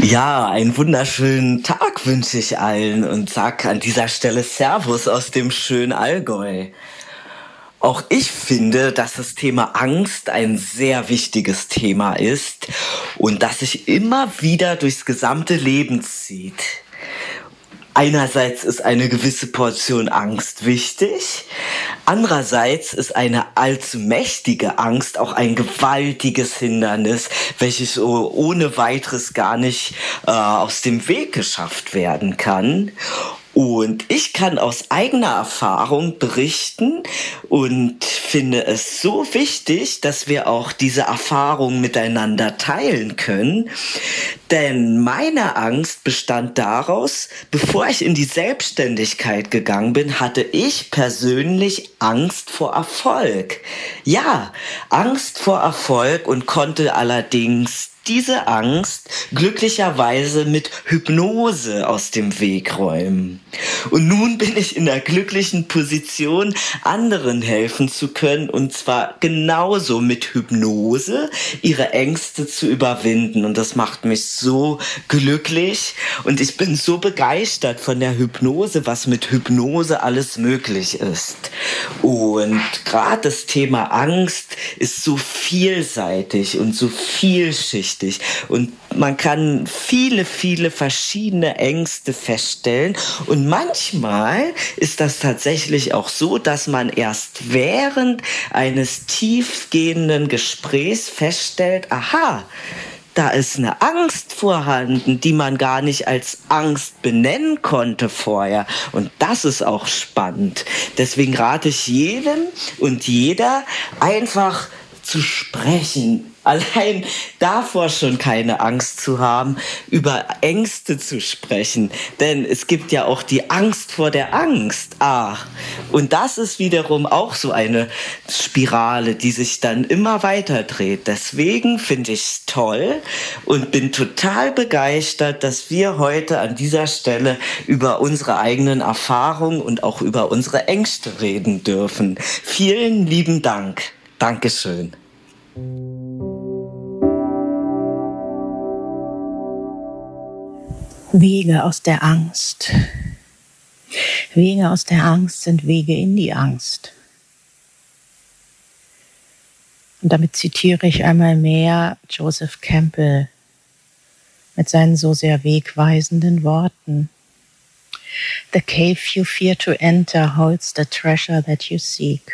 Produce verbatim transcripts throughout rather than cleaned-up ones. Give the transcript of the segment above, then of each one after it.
Ja, einen wunderschönen Tag wünsche ich allen und sag an dieser Stelle Servus aus dem schönen Allgäu. Auch ich finde, dass das Thema Angst ein sehr wichtiges Thema ist und das sich immer wieder durchs gesamte Leben zieht. Einerseits ist eine gewisse Portion Angst wichtig, andererseits ist eine allzu mächtige Angst auch ein gewaltiges Hindernis, welches so ohne weiteres gar nicht äh, aus dem Weg geschafft werden kann. Und ich kann aus eigener Erfahrung berichten und finde es so wichtig, dass wir auch diese Erfahrung miteinander teilen können. Denn meine Angst bestand daraus, bevor ich in die Selbstständigkeit gegangen bin, hatte ich persönlich Angst vor Erfolg. Ja, Angst vor Erfolg und konnte allerdings diese Angst glücklicherweise mit Hypnose aus dem Weg räumen. Und nun bin ich in der glücklichen Position, anderen helfen zu können, und zwar genauso mit Hypnose ihre Ängste zu überwinden. Und das macht mich so glücklich und ich bin so begeistert von der Hypnose, was mit Hypnose alles möglich ist. Und gerade das Thema Angst ist so vielseitig und so vielschichtig. Und man kann viele, viele verschiedene Ängste feststellen. Und manchmal ist das tatsächlich auch so, dass man erst während eines tiefgehenden Gesprächs feststellt, aha, da ist eine Angst vorhanden, die man gar nicht als Angst benennen konnte vorher. Und das ist auch spannend. Deswegen rate ich jedem und jeder, einfach zu sprechen. Allein davor schon keine Angst zu haben, über Ängste zu sprechen. Denn es gibt ja auch die Angst vor der Angst. Ah, und das ist wiederum auch so eine Spirale, die sich dann immer weiter dreht. Deswegen finde ich es toll und bin total begeistert, dass wir heute an dieser Stelle über unsere eigenen Erfahrungen und auch über unsere Ängste reden dürfen. Vielen lieben Dank. Dankeschön. Wege aus der Angst. Wege aus der Angst sind Wege in die Angst. Und damit zitiere ich einmal mehr Joseph Campbell mit seinen so sehr wegweisenden Worten. The cave you fear to enter holds the treasure that you seek.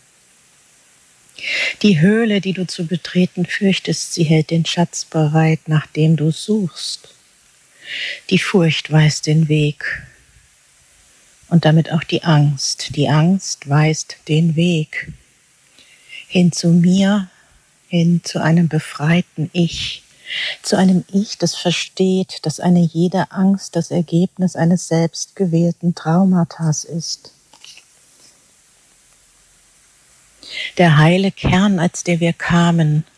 Die Höhle, die du zu betreten fürchtest, sie hält den Schatz bereit, nach dem du suchst. Die Furcht weist den Weg und damit auch die Angst. Die Angst weist den Weg hin zu mir, hin zu einem befreiten Ich, zu einem Ich, das versteht, dass eine jede Angst das Ergebnis eines selbstgewählten Traumatas ist. Der heile Kern, als der wir kamen,